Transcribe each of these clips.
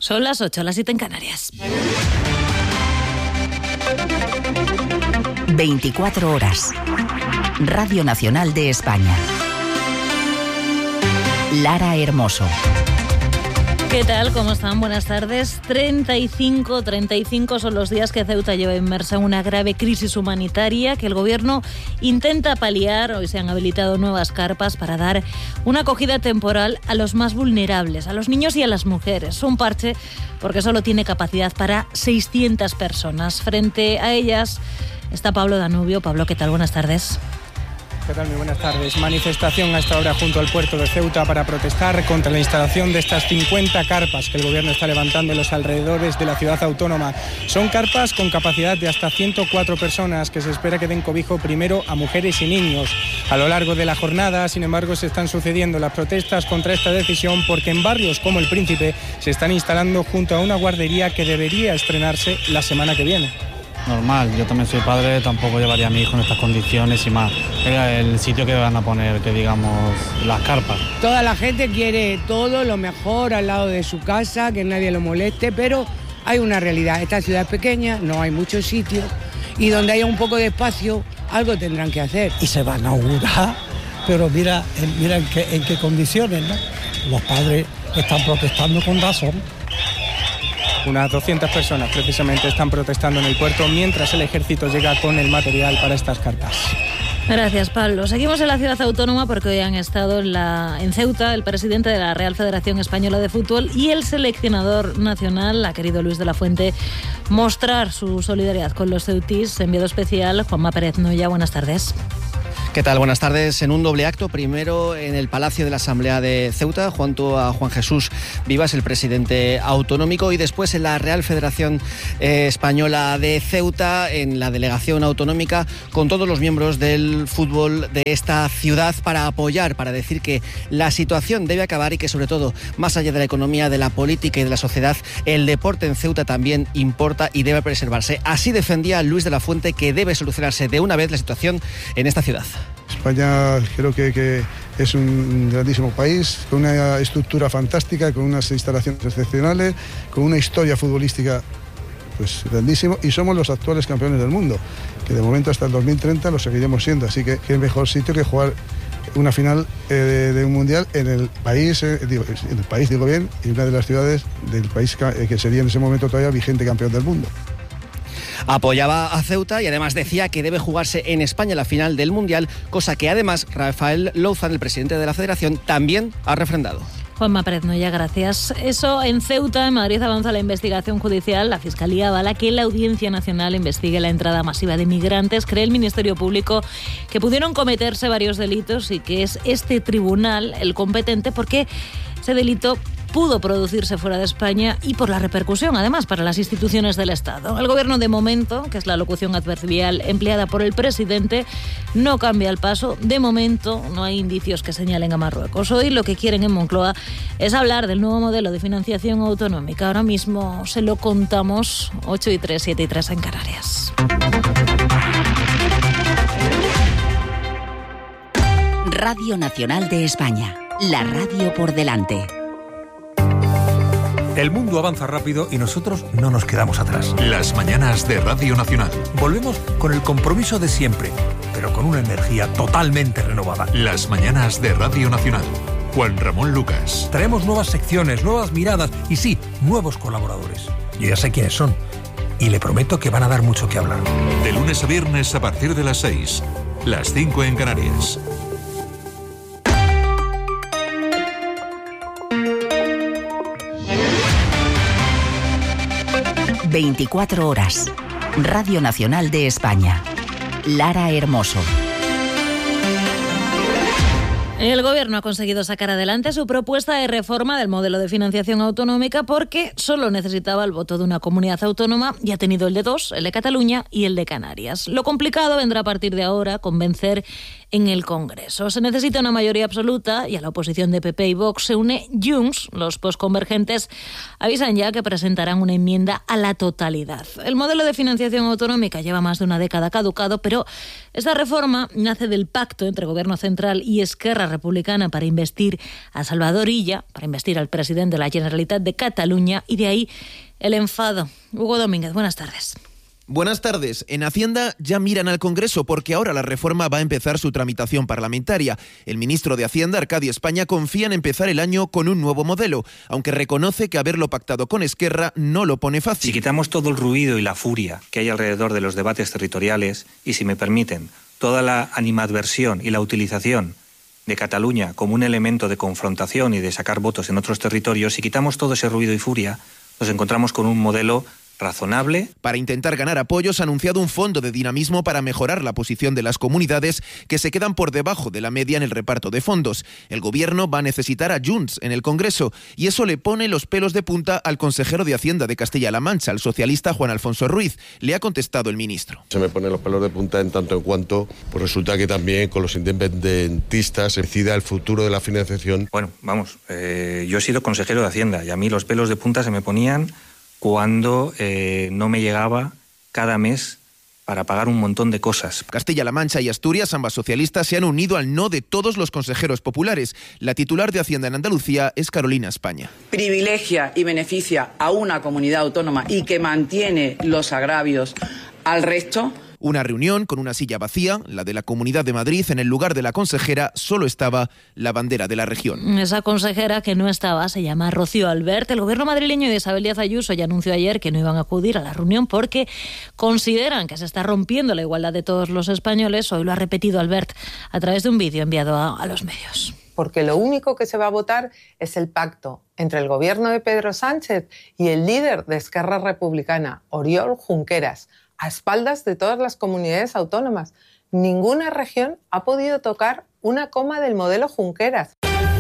Son las 8, las 7 en Canarias. 24 horas. Radio Nacional de España. Lara Hermoso. ¿Qué tal? ¿Cómo están? Buenas tardes. 35 son los días que Ceuta lleva inmersa en una grave crisis humanitaria que el Gobierno intenta paliar. Hoy se han habilitado nuevas carpas para dar una acogida temporal a los más vulnerables, a los niños y a las mujeres. Un parche porque solo tiene capacidad para 600 personas. Frente a ellas está Pablo Danubio. Pablo, ¿qué tal? Buenas tardes. ¿Qué tal? Muy buenas tardes. Manifestación a esta hora junto al puerto de Ceuta para protestar contra la instalación de estas 50 carpas que el Gobierno está levantando en los alrededores de la ciudad autónoma. Son carpas con capacidad de hasta 104 personas que se espera que den cobijo primero a mujeres y niños. A lo largo de la jornada, sin embargo, se están sucediendo las protestas contra esta decisión porque en barrios como El Príncipe se están instalando junto a una guardería que debería estrenarse la semana que viene. Normal, yo también soy padre, tampoco llevaría a mi hijo en estas condiciones y más. Era el sitio que van a poner, que digamos, las carpas. Toda la gente quiere todo lo mejor al lado de su casa, que nadie lo moleste, pero hay una realidad. Esta ciudad es pequeña, no hay muchos sitios y donde haya un poco de espacio, algo tendrán que hacer. Y se va a inaugurar, pero mira en qué condiciones, ¿no? Los padres están protestando con razón. Unas 200 personas precisamente están protestando en el puerto mientras el ejército llega con el material para estas carpas. Gracias, Pablo. Seguimos en la ciudad autónoma porque hoy han estado en Ceuta el presidente de la Real Federación Española de Fútbol y el seleccionador nacional. Ha querido Luis de la Fuente mostrar su solidaridad con los ceutís. Enviado especial, Juanma Pérez Noya. Buenas tardes. ¿Qué tal? Buenas tardes. En un doble acto, primero en el Palacio de la Asamblea de Ceuta, junto a Juan Jesús Vivas, el presidente autonómico, y después en la Real Federación Española de Ceuta, en la delegación autonómica, con todos los miembros del fútbol de esta ciudad para apoyar, para decir que la situación debe acabar y que, sobre todo, más allá de la economía, de la política y de la sociedad, el deporte en Ceuta también importa y debe preservarse. Así defendía Luis de la Fuente que debe solucionarse de una vez la situación en esta ciudad. España creo que es un grandísimo país, con una estructura fantástica, con unas instalaciones excepcionales, con una historia futbolística pues grandísimo, y somos los actuales campeones del mundo, que de momento hasta el 2030 lo seguiremos siendo, así que qué mejor sitio que jugar una final de un mundial en el país, digo bien, y una de las ciudades del país que sería en ese momento todavía vigente campeón del mundo. Apoyaba a Ceuta y además decía que debe jugarse en España la final del Mundial, cosa que además Rafael Louzán, el presidente de la Federación, también ha refrendado. Juanma Pérez Noya, gracias. Eso en Ceuta. En Madrid avanza la investigación judicial. La Fiscalía avala que la Audiencia Nacional investigue la entrada masiva de migrantes. Cree el Ministerio Público que pudieron cometerse varios delitos y que es este tribunal el competente porque ese delito pudo producirse fuera de España y por la repercusión, además, para las instituciones del Estado. El Gobierno, de momento, que es la locución adverbial empleada por el presidente, no cambia el paso. De momento, no hay indicios que señalen a Marruecos. Hoy lo que quieren en Moncloa es hablar del nuevo modelo de financiación autonómica. Ahora mismo se lo contamos. 8:03, 7:03 en Canarias. Radio Nacional de España. La radio por delante. El mundo avanza rápido y nosotros no nos quedamos atrás. Las mañanas de Radio Nacional. Volvemos con el compromiso de siempre, pero con una energía totalmente renovada. Las mañanas de Radio Nacional. Juan Ramón Lucas. Traemos nuevas secciones, nuevas miradas y sí, nuevos colaboradores. Yo ya sé quiénes son y le prometo que van a dar mucho que hablar. De lunes a viernes a partir de las 6, las 5 en Canarias. 24 horas. Radio Nacional de España. Lara Hermoso. El Gobierno ha conseguido sacar adelante su propuesta de reforma del modelo de financiación autonómica porque solo necesitaba el voto de una comunidad autónoma y ha tenido el de dos, el de Cataluña y el de Canarias. Lo complicado vendrá a partir de ahora convencer en el Congreso. Se necesita una mayoría absoluta y a la oposición de PP y Vox se une Junts. Los posconvergentes avisan ya que presentarán una enmienda a la totalidad. El modelo de financiación autonómica lleva más de una década caducado, pero esta reforma nace del pacto entre Gobierno Central y Esquerra Republicana para investir a Salvador Illa, para investir al presidente de la Generalitat de Cataluña, y de ahí el enfado. Hugo Domínguez, buenas tardes. Buenas tardes. En Hacienda ya miran al Congreso porque ahora la reforma va a empezar su tramitación parlamentaria. El ministro de Hacienda, Arcadio España, confía en empezar el año con un nuevo modelo, aunque reconoce que haberlo pactado con Esquerra no lo pone fácil. Si quitamos todo el ruido y la furia que hay alrededor de los debates territoriales y, si me permiten, toda la animadversión y la utilización de Cataluña como un elemento de confrontación y de sacar votos en otros territorios, si quitamos todo ese ruido y furia, nos encontramos con un modelo razonable. Para intentar ganar apoyos, ha anunciado un fondo de dinamismo para mejorar la posición de las comunidades que se quedan por debajo de la media en el reparto de fondos. El gobierno va a necesitar a Junts en el Congreso y eso le pone los pelos de punta al consejero de Hacienda de Castilla-La Mancha, el socialista Juan Alfonso Ruiz. Le ha contestado el ministro. Se me ponen los pelos de punta en tanto en cuanto pues resulta que también con los independentistas se decida el futuro de la financiación. Bueno, vamos, yo he sido consejero de Hacienda y a mí los pelos de punta se me ponían cuando no me llegaba cada mes para pagar un montón de cosas. Castilla-La Mancha y Asturias, ambas socialistas, se han unido al no de todos los consejeros populares. La titular de Hacienda en Andalucía es Carolina España. Privilegia y beneficia a una comunidad autónoma y que mantiene los agravios al resto. Una reunión con una silla vacía, la de la Comunidad de Madrid. En el lugar de la consejera solo estaba la bandera de la región. Esa consejera que no estaba se llama Rocío Albert. El gobierno madrileño de Isabel Díaz Ayuso ya anunció ayer que no iban a acudir a la reunión porque consideran que se está rompiendo la igualdad de todos los españoles. Hoy lo ha repetido Albert a través de un vídeo enviado a los medios. Porque lo único que se va a votar es el pacto entre el gobierno de Pedro Sánchez y el líder de Esquerra Republicana, Oriol Junqueras, a espaldas de todas las comunidades autónomas. Ninguna región ha podido tocar una coma del modelo Junqueras.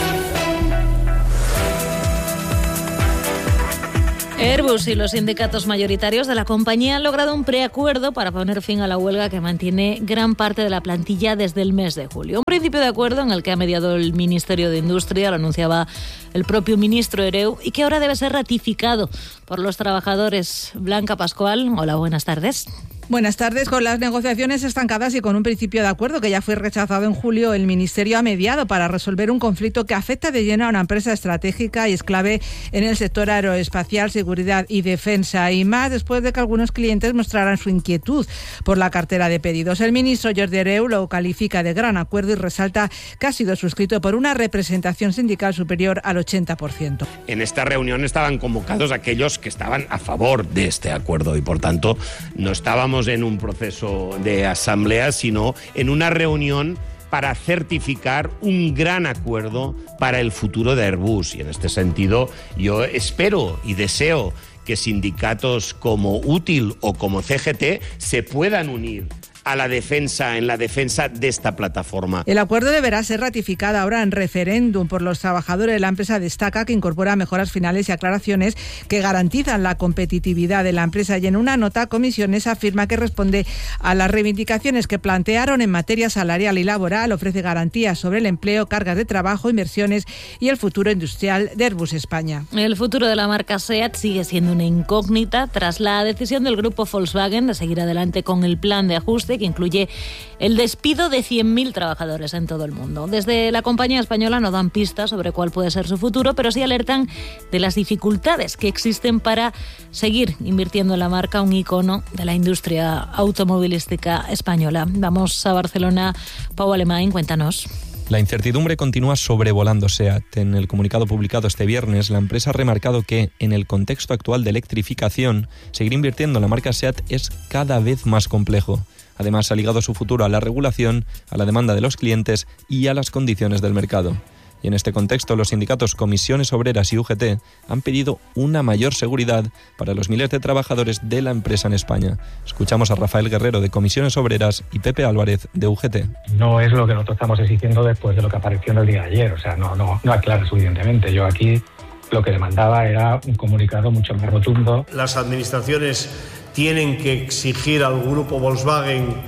Airbus y los sindicatos mayoritarios de la compañía han logrado un preacuerdo para poner fin a la huelga que mantiene gran parte de la plantilla desde el mes de julio. Un principio de acuerdo en el que ha mediado el Ministerio de Industria, lo anunciaba el propio ministro Hereu, y que ahora debe ser ratificado por los trabajadores. Blanca Pascual, hola, buenas tardes. Buenas tardes. Con las negociaciones estancadas y con un principio de acuerdo que ya fue rechazado en julio, el Ministerio ha mediado para resolver un conflicto que afecta de lleno a una empresa estratégica y es clave en el sector aeroespacial, seguridad y defensa, y más después de que algunos clientes mostraran su inquietud por la cartera de pedidos. El ministro Jordi Hereu lo califica de gran acuerdo y resalta que ha sido suscrito por una representación sindical superior al 80%. En esta reunión estaban convocados aquellos que estaban a favor de este acuerdo y, por tanto, no estábamos en un proceso de asamblea, sino en una reunión para certificar un gran acuerdo para el futuro de Airbus. Y en este sentido, yo espero y deseo que sindicatos como Útil o como CGT se puedan unir a la defensa, en la defensa de esta plataforma. El acuerdo deberá ser ratificado ahora en referéndum por los trabajadores. La empresa destaca que incorpora mejoras finales y aclaraciones que garantizan la competitividad de la empresa, y en una nota Comisiones afirma que responde a las reivindicaciones que plantearon en materia salarial y laboral, ofrece garantías sobre el empleo, cargas de trabajo, inversiones y el futuro industrial de Airbus España. El futuro de la marca SEAT sigue siendo una incógnita tras la decisión del grupo Volkswagen de seguir adelante con el plan de ajuste que incluye el despido de 100.000 trabajadores en todo el mundo. Desde la compañía española no dan pistas sobre cuál puede ser su futuro, pero sí alertan de las dificultades que existen para seguir invirtiendo en la marca, un icono de la industria automovilística española. Vamos a Barcelona. Pau Alemán, cuéntanos. La incertidumbre continúa sobrevolando SEAT. En el comunicado publicado este viernes, la empresa ha remarcado que, en el contexto actual de electrificación, seguir invirtiendo en la marca SEAT es cada vez más complejo. Además, ha ligado su futuro a la regulación, a la demanda de los clientes y a las condiciones del mercado. Y en este contexto, los sindicatos Comisiones Obreras y UGT han pedido una mayor seguridad para los miles de trabajadores de la empresa en España. Escuchamos a Rafael Guerrero, de Comisiones Obreras, y Pepe Álvarez, de UGT. No es lo que nosotros estamos exigiendo después de lo que apareció en el día de ayer. O sea, no aclara suficientemente. Yo aquí lo que demandaba era un comunicado mucho más rotundo. Las administraciones tienen que exigir al grupo Volkswagen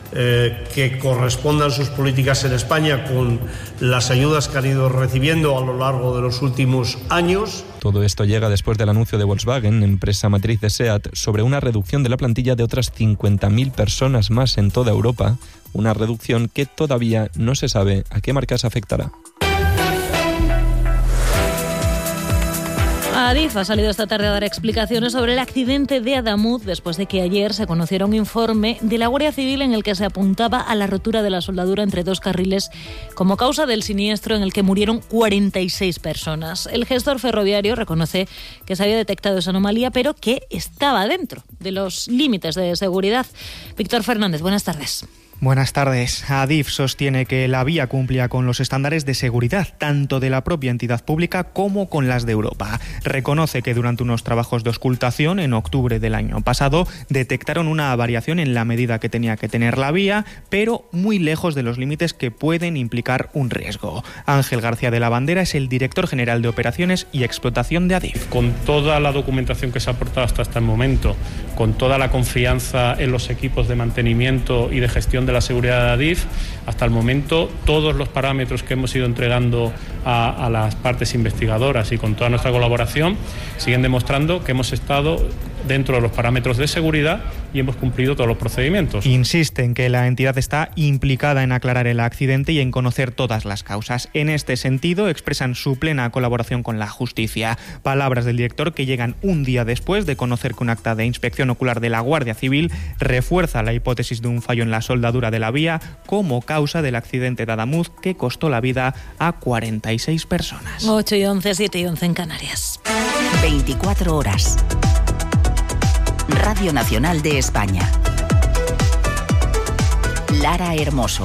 que correspondan sus políticas en España con las ayudas que han ido recibiendo a lo largo de los últimos años. Todo esto llega después del anuncio de Volkswagen, empresa matriz de SEAT, sobre una reducción de la plantilla de otras 50.000 personas más en toda Europa, una reducción que todavía no se sabe a qué marcas afectará. Adif ha salido esta tarde a dar explicaciones sobre el accidente de Adamuz después de que ayer se conociera un informe de la Guardia Civil en el que se apuntaba a la rotura de la soldadura entre dos carriles como causa del siniestro en el que murieron 46 personas. El gestor ferroviario reconoce que se había detectado esa anomalía, pero que estaba dentro de los límites de seguridad. Víctor Fernández, buenas tardes. Buenas tardes. Adif sostiene que la vía cumplía con los estándares de seguridad, tanto de la propia entidad pública como con las de Europa. Reconoce que durante unos trabajos de auscultación en octubre del año pasado detectaron una variación en la medida que tenía que tener la vía, pero muy lejos de los límites que pueden implicar un riesgo. Ángel García de la Bandera es el director general de Operaciones y Explotación de Adif. Con toda la documentación que se ha aportado hasta este momento, con toda la confianza en los equipos de mantenimiento y de gestión de la seguridad de Adif, hasta el momento todos los parámetros que hemos ido entregando a las partes investigadoras y con toda nuestra colaboración siguen demostrando que hemos estado dentro de los parámetros de seguridad y hemos cumplido todos los procedimientos. Insiste en que la entidad está implicada en aclarar el accidente y en conocer todas las causas. En este sentido, expresan su plena colaboración con la justicia. Palabras del director que llegan un día después de conocer que un acta de inspección ocular de la Guardia Civil refuerza la hipótesis de un fallo en la soldadura de la vía como causa del accidente de Adamuz que costó la vida a 46 personas. 8:11, 7:11 en Canarias. 24 horas. Radio Nacional de España. Lara Hermoso.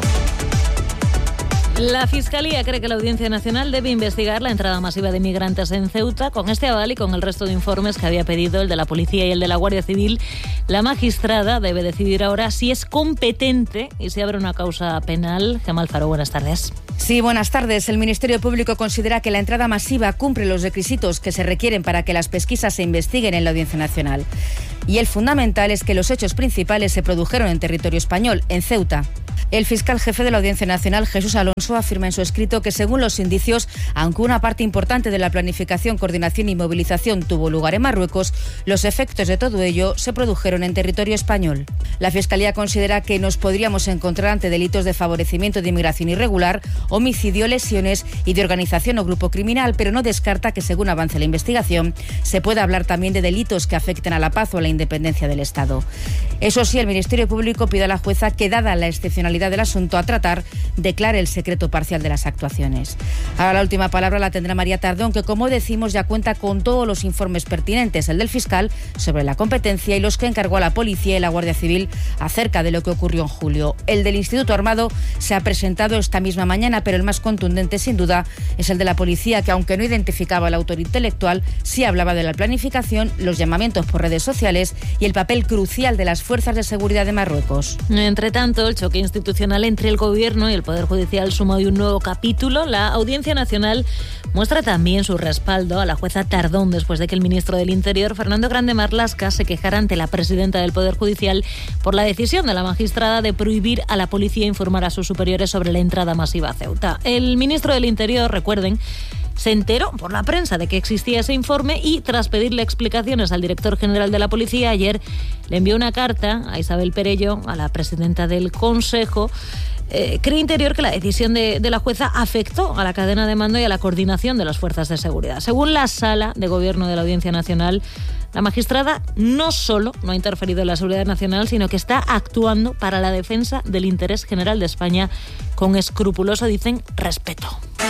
La Fiscalía cree que la Audiencia Nacional debe investigar la entrada masiva de migrantes en Ceuta. Con este aval y con el resto de informes que había pedido el de la Policía y el de la Guardia Civil, la magistrada debe decidir ahora si es competente y si abre una causa penal. Gemma Alfaro, buenas tardes. Sí, buenas tardes. El Ministerio Público considera que la entrada masiva cumple los requisitos que se requieren para que las pesquisas se investiguen en la Audiencia Nacional. Y el fundamental es que los hechos principales se produjeron en territorio español, en Ceuta. El fiscal jefe de la Audiencia Nacional, Jesús Alonso, afirma en su escrito que según los indicios, aunque una parte importante de la planificación, coordinación y movilización tuvo lugar en Marruecos, los efectos de todo ello se produjeron en territorio español. La Fiscalía considera que nos podríamos encontrar ante delitos de favorecimiento de inmigración irregular, homicidio, lesiones y de organización o grupo criminal, pero no descarta que según avance la investigación se pueda hablar también de delitos que afecten a la paz o a la independencia del Estado. Eso sí, el Ministerio Público pide a la jueza que, dada la excepcionalidad del asunto a tratar, declare el secreto parcial de las actuaciones. Ahora la última palabra la tendrá María Tardón, que como decimos ya cuenta con todos los informes pertinentes, el del fiscal sobre la competencia y los que encargó a la Policía y la Guardia Civil acerca de lo que ocurrió en julio. El del Instituto Armado se ha presentado esta misma mañana, pero el más contundente sin duda es el de la Policía, que aunque no identificaba al autor intelectual, sí hablaba de la planificación, los llamamientos por redes sociales y el papel crucial de las fuerzas de seguridad de Marruecos. Entre tanto, el choque institucional entre el Gobierno y el Poder Judicial suma hoy un nuevo capítulo. La Audiencia Nacional muestra también su respaldo a la jueza Tardón después de que el ministro del Interior, Fernando Grande Marlaska, se quejara ante la presidenta del Poder Judicial por la decisión de la magistrada de prohibir a la policía informar a sus superiores sobre la entrada masiva a Ceuta. El ministro del Interior, recuerden, se enteró por la prensa de que existía ese informe y, tras pedirle explicaciones al director general de la Policía, ayer le envió una carta a Isabel Perello, a la presidenta del Consejo. Cree Interior que la decisión de la jueza afectó a la cadena de mando y a la coordinación de las fuerzas de seguridad. Según la Sala de Gobierno de la Audiencia Nacional, la magistrada no solo no ha interferido en la seguridad nacional, sino que está actuando para la defensa del interés general de España con escrupuloso, dicen, respeto.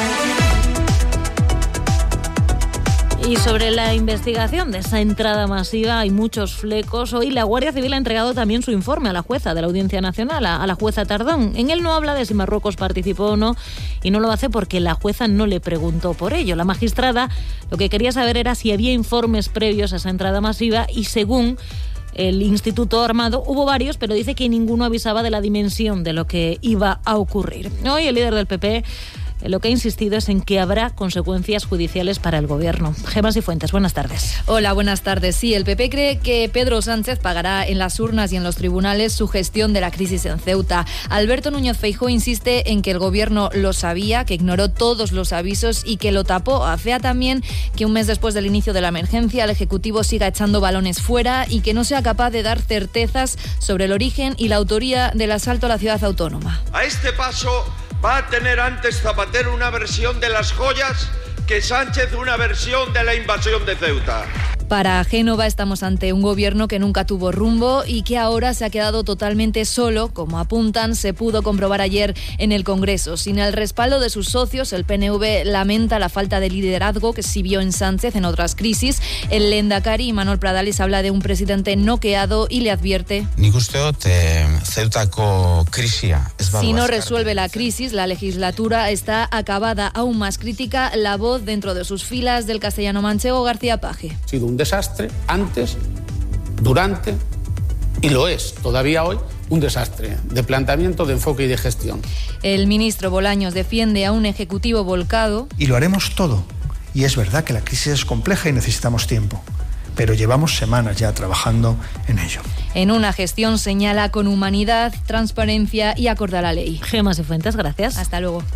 Y sobre la investigación de esa entrada masiva hay muchos flecos. Hoy la Guardia Civil ha entregado también su informe a la jueza de la Audiencia Nacional, a la jueza Tardón. En él no habla de si Marruecos participó o no, y no lo hace porque la jueza no le preguntó por ello. La magistrada lo que quería saber era si había informes previos a esa entrada masiva y, según el Instituto Armado, hubo varios, pero dice que ninguno avisaba de la dimensión de lo que iba a ocurrir. Hoy el líder del PP Lo que ha insistido es en que habrá consecuencias judiciales para el gobierno. Gemma Cifuentes, buenas tardes. Hola, buenas tardes. Sí, el PP cree que Pedro Sánchez pagará en las urnas y en los tribunales su gestión de la crisis en Ceuta. Alberto Núñez Feijóo insiste en que el gobierno lo sabía, que ignoró todos los avisos y que lo tapó. Afea también que un mes después del inicio de la emergencia el Ejecutivo siga echando balones fuera y que no sea capaz de dar certezas sobre el origen y la autoría del asalto a la ciudad autónoma. A este paso va a tener antes Zapatero una versión de las joyas que Sánchez una versión de la invasión de Ceuta. Para Génova estamos ante un gobierno que nunca tuvo rumbo y que ahora se ha quedado totalmente solo, como apuntan, se pudo comprobar ayer en el Congreso. Sin el respaldo de sus socios, el PNV lamenta la falta de liderazgo que sí vio en Sánchez en otras crisis. El lehendakari Manuel Pradales habla de un presidente noqueado y le advierte: si no resuelve la crisis, la legislatura está acabada. Aún más crítica la voz dentro de sus filas del castellano manchego García Paje. Ha sido un desastre antes, durante y lo es todavía hoy, un desastre de planteamiento, de enfoque y de gestión. El ministro Bolaños defiende a un ejecutivo volcado. Y lo haremos todo. Y es verdad que la crisis es compleja y necesitamos tiempo, pero llevamos semanas ya trabajando en ello. En una gestión señala con humanidad, transparencia y acorde a la ley. Gemma Cifuentes, gracias. Hasta luego.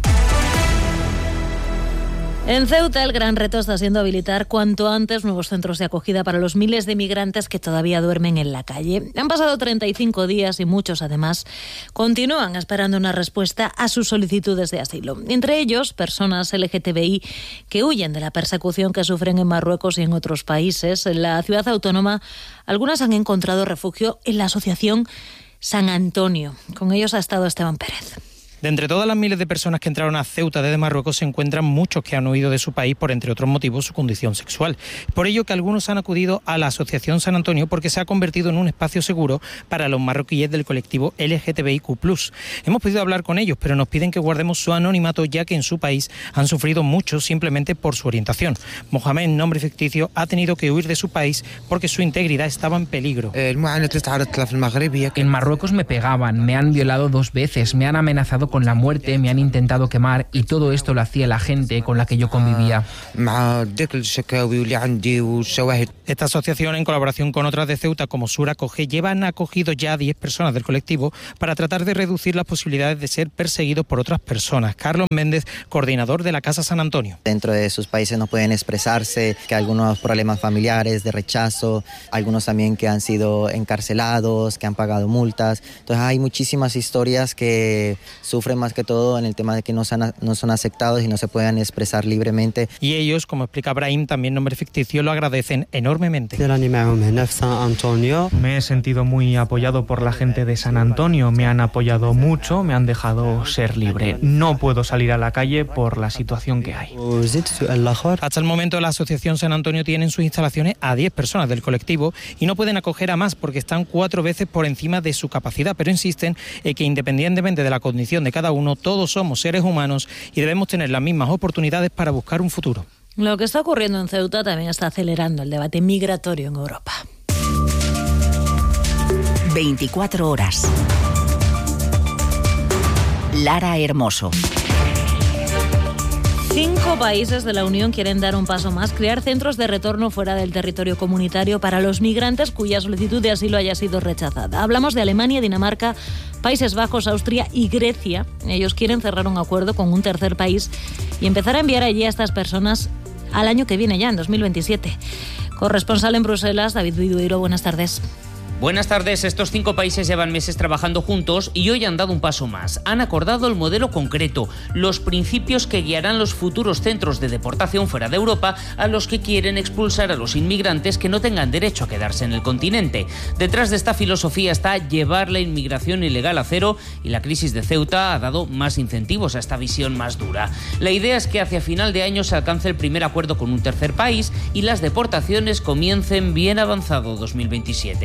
En Ceuta, el gran reto está siendo habilitar cuanto antes nuevos centros de acogida para los miles de migrantes que todavía duermen en la calle. Han pasado 35 días y muchos, además, continúan esperando una respuesta a sus solicitudes de asilo. Entre ellos, personas LGTBI que huyen de la persecución que sufren en Marruecos y en otros países. En la ciudad autónoma, algunas han encontrado refugio en la asociación San Antonio. Con ellos ha estado Esteban Pérez. De entre todas las miles de personas que entraron a Ceuta desde Marruecos se encuentran muchos que han huido de su país por, entre otros motivos, su condición sexual. Por ello que algunos han acudido a la Asociación San Antonio porque se ha convertido en un espacio seguro para los marroquíes del colectivo LGTBIQ+. Hemos podido hablar con ellos, pero nos piden que guardemos su anonimato ya que en su país han sufrido mucho simplemente por su orientación. Mohamed, nombre ficticio, ha tenido que huir de su país porque su integridad estaba en peligro. En Marruecos me pegaban, me han violado 2 veces, me han amenazado con la muerte, me han intentado quemar y todo esto lo hacía la gente con la que yo convivía. Esta asociación, en colaboración con otras de Ceuta como Sur Acoge, llevan acogido ya a 10 personas del colectivo para tratar de reducir las posibilidades de ser perseguidos por otras personas. Carlos Méndez, coordinador de la Casa San Antonio. Dentro de sus países no pueden expresarse, que algunos problemas familiares, de rechazo, algunos también que han sido encarcelados, que han pagado multas. Entonces hay muchísimas historias que sufren más que todo en el tema de que no son aceptados y no se puedan expresar libremente. Y ellos, como explica Brahim, también nombre ficticio, lo agradecen enormemente. Me he sentido muy apoyado por la gente de San Antonio, me han apoyado mucho, me han dejado ser libre. No puedo salir a la calle por la situación que hay. Hasta el momento la Asociación San Antonio tiene en sus instalaciones a 10 personas del colectivo y no pueden acoger a más porque están 4 veces por encima de su capacidad, pero insisten en que independientemente de la condición de cada uno, todos somos seres humanos y debemos tener las mismas oportunidades para buscar un futuro. Lo que está ocurriendo en Ceuta también está acelerando el debate migratorio en Europa. 24 horas. Lara Hermoso. 5 países de la Unión quieren dar un paso más, crear centros de retorno fuera del territorio comunitario para los migrantes cuya solicitud de asilo haya sido rechazada. Hablamos de Alemania, Dinamarca, Países Bajos, Austria y Grecia. Ellos quieren cerrar un acuerdo con un tercer país y empezar a enviar allí a estas personas al año que viene ya, en 2027. Corresponsal en Bruselas, David Vidueiro, buenas tardes. Buenas tardes. Estos 5 países llevan meses trabajando juntos y hoy han dado un paso más. Han acordado el modelo concreto, los principios que guiarán los futuros centros de deportación fuera de Europa a los que quieren expulsar a los inmigrantes que no tengan derecho a quedarse en el continente. Detrás de esta filosofía está llevar la inmigración ilegal a cero y la crisis de Ceuta ha dado más incentivos a esta visión más dura. La idea es que hacia final de año se alcance el primer acuerdo con un tercer país y las deportaciones comiencen bien avanzado 2027.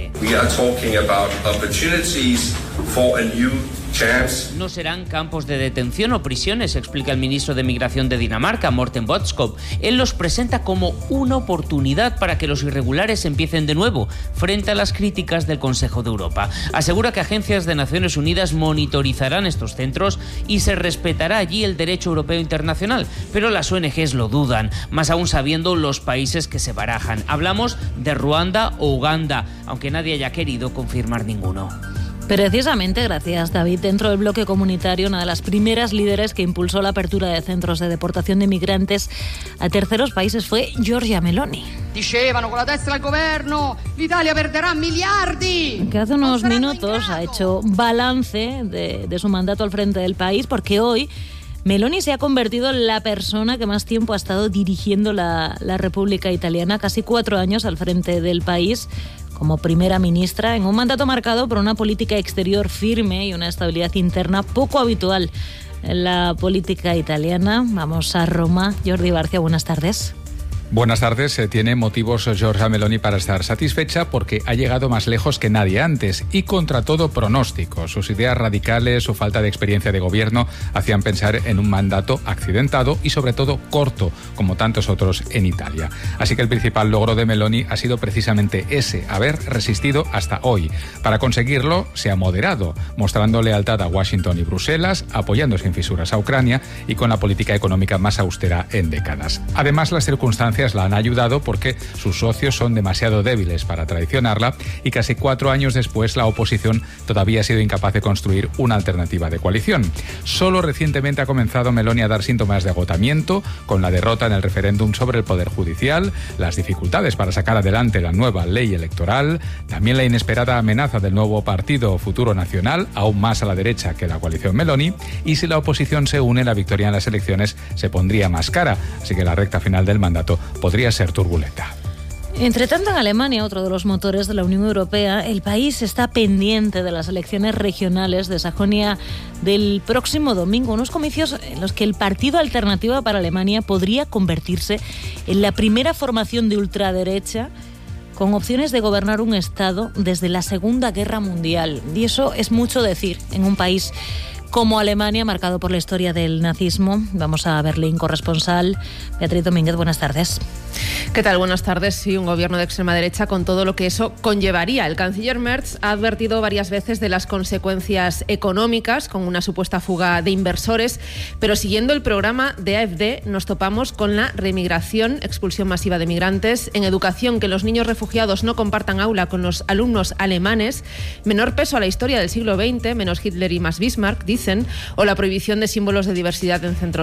are talking about opportunities for a new chance. No serán campos de detención o prisiones, explica el ministro de Migración de Dinamarca, Morten Bødskov. Él los presenta como una oportunidad para que los irregulares empiecen de nuevo, frente a las críticas del Consejo de Europa. Asegura que agencias de Naciones Unidas monitorizarán estos centros y se respetará allí el derecho europeo internacional, pero las ONGs lo dudan, más aún sabiendo los países que se barajan. Hablamos de Ruanda o Uganda, aunque nadie haya querido confirmar ninguno. Precisamente, gracias David, dentro del bloque comunitario, una de las primeras líderes que impulsó la apertura de centros de deportación de migrantes a terceros países fue Giorgia Meloni. Dicevano con la destra al governo, l'Italia perderá miliardi. Que hace unos minutos ha hecho balance de su mandato al frente del país, porque hoy Meloni se ha convertido en la persona que más tiempo ha estado dirigiendo la República Italiana, casi 4 años al frente del país como primera ministra, en un mandato marcado por una política exterior firme y una estabilidad interna poco habitual en la política italiana. Vamos a Roma. Jordi Barcia, buenas tardes. Buenas tardes. Tiene motivos Giorgia Meloni para estar satisfecha porque ha llegado más lejos que nadie antes y contra todo pronóstico. Sus ideas radicales, su falta de experiencia de gobierno hacían pensar en un mandato accidentado y sobre todo corto, como tantos otros en Italia. Así que el principal logro de Meloni ha sido precisamente ese, haber resistido hasta hoy. Para conseguirlo se ha moderado, mostrando lealtad a Washington y Bruselas, apoyando sin fisuras a Ucrania y con la política económica más austera en décadas. Además, las circunstancias la han ayudado porque sus socios son demasiado débiles para traicionarla y casi 4 años después la oposición todavía ha sido incapaz de construir una alternativa de coalición. Solo recientemente ha comenzado Meloni a dar síntomas de agotamiento con la derrota en el referéndum sobre el Poder Judicial, las dificultades para sacar adelante la nueva ley electoral, también la inesperada amenaza del nuevo partido Futuro Nacional, aún más a la derecha que la coalición Meloni, y si la oposición se une, la victoria en las elecciones se pondría más cara, así que la recta final del mandato podría ser turbulenta. Entre tanto, en Alemania, otro de los motores de la Unión Europea, el país está pendiente de las elecciones regionales de Sajonia del próximo domingo, unos comicios en los que el Partido Alternativa para Alemania podría convertirse en la primera formación de ultraderecha con opciones de gobernar un Estado desde la Segunda Guerra Mundial. Y eso es mucho decir en un país como Alemania, marcado por la historia del nazismo. Vamos a Berlín, corresponsal Beatriz Domínguez, buenas tardes. ¿Qué tal? Buenas tardes. Sí, un gobierno de extrema derecha con todo lo que eso conllevaría. El canciller Merz ha advertido varias veces de las consecuencias económicas con una supuesta fuga de inversores, pero siguiendo el programa de AfD nos topamos con la remigración, expulsión masiva de migrantes, en educación, que los niños refugiados no compartan aula con los alumnos alemanes, menor peso a la historia del siglo XX, menos Hitler y más Bismarck, dicen, o la prohibición de símbolos de diversidad en centros